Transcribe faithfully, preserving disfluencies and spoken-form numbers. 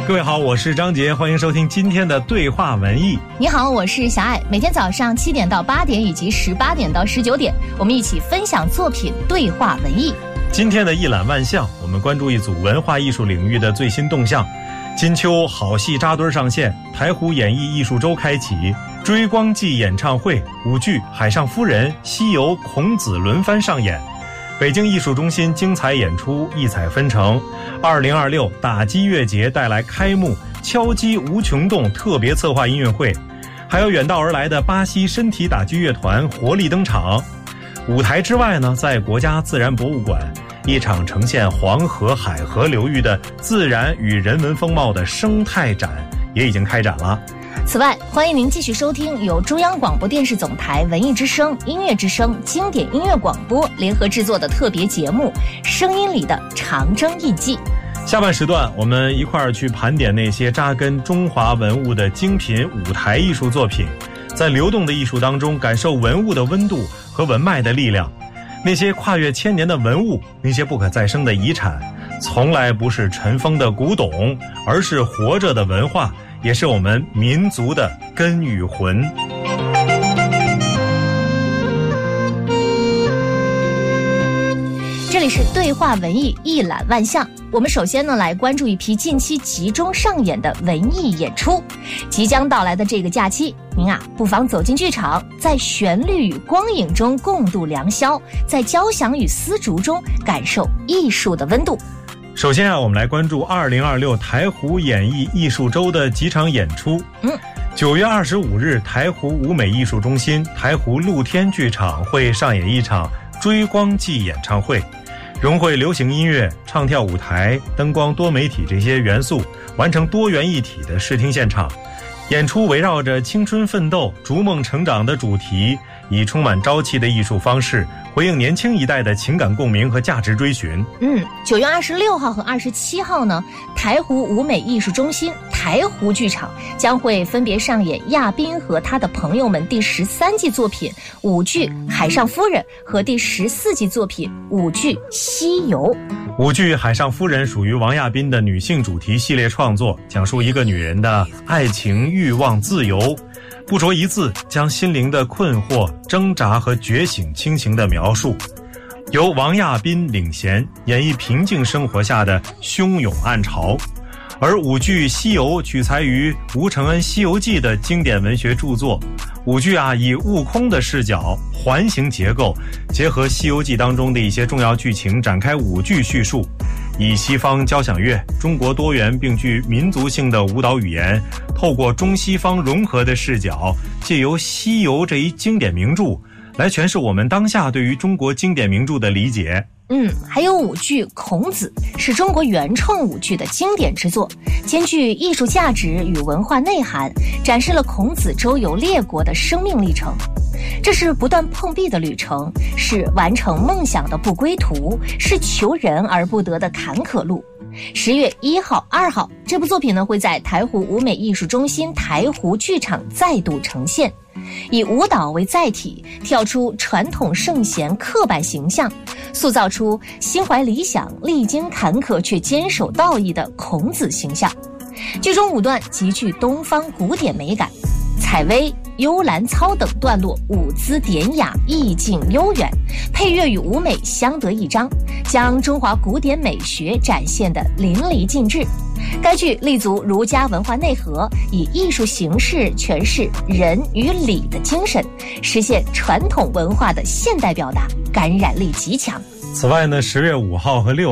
各位好，我是张杰，欢迎收听今天的对话文艺。 你好，我是小爱，每天早上七点到八点以及十八点到十九点，我们一起分享作品对话文艺。 今天的一览万象，我们关注一组文化艺术领域的最新动向。金秋好戏扎堆上线，台湖演艺艺术周开启，追光记演唱会，舞剧《海上夫人》、西游、孔子轮番上演。北京艺术中心精彩演出，异彩纷呈。二零二六打击乐节带来开幕敲击无穷动特别策划音乐会，还有远道而来的巴西身体打击乐团活力登场。舞台之外呢，在国家自然博物馆，一场呈现黄河、海河流域的自然与人文风貌的生态展也已经开展了。 此外，欢迎您继续收听由中央广播电视总台文艺之声、音乐之声、经典音乐广播联合制作的特别节目《声音里的长征印记》。 下半时段，我们一块儿去盘点那些扎根中华文物的精品舞台艺术作品，在流动的艺术当中感受文物的温度和文脉的力量。那些跨越千年的文物，那些不可再生的遗产，从来不是尘封的古董，而是活着的文化，也是我们民族的根与魂。 这里是对话文艺一览万象，我们首先呢来关注一批近期集中上演的文艺演出。即将到来的这个假期，您啊不妨走进剧场，在旋律与光影中共度良宵，在交响与丝竹中感受艺术的温度。 首先啊，我们来关注二零二六台湖演艺艺术周的几场演出。嗯，九月二十五日，台湖舞美艺术中心台湖露天剧场会上演一场追光记演唱会，融汇流行音乐、唱跳舞台、灯光多媒体这些元素，完成多元一体的视听现场。演出围绕着青春奋斗、逐梦成长的主题，以充满朝气的艺术方式回应年轻一代的情感共鸣和价值追寻。 嗯，九月二十六号和二十七号呢，台湖舞美艺术中心台湖剧场将会分别上演亚宾和他的朋友们第十三季作品舞剧《海上夫人》和第十四季作品舞剧《西游》。 舞剧《海上夫人》属于王亚宾的女性主题系列创作，讲述一个女人的爱情、欲望、自由，不着一字将心灵的困惑、挣扎和觉醒倾情的描述，由王亚宾领衔演绎平静生活下的汹涌暗潮。而舞剧《西游》取材于吴承恩《西游记》的经典文学著作，舞剧啊以悟空的视角、环形结构，结合《西游记》当中的一些重要剧情展开舞剧叙述，以西方交响乐、中国多元并具民族性的舞蹈语言，透过中西方融合的视角，借由《西游》这一经典名著来诠释我们当下对于中国经典名著的理解。 嗯，还有舞剧《孔子》是中国原创舞剧的经典之作，兼具艺术价值与文化内涵，展示了孔子周游列国的生命历程。这是不断碰壁的旅程，是完成梦想的不归途，是求人而不得的坎坷路。十月一号、二号，这部作品呢会在台湖舞美艺术中心台湖剧场再度呈现，以舞蹈为载体，跳出传统圣贤刻板形象，塑造出心怀理想、历经坎坷却坚守道义的孔子形象。剧中舞段极具东方古典美感，采薇、幽兰操等段落舞姿典雅，意境悠远，配乐与舞美相得益彰，将中华古典美学展现得淋漓尽致。该剧立足儒家文化内核，以艺术形式诠释仁与礼的精神，实现传统文化的现代表达，感染力极强。 此外呢，十月五号和六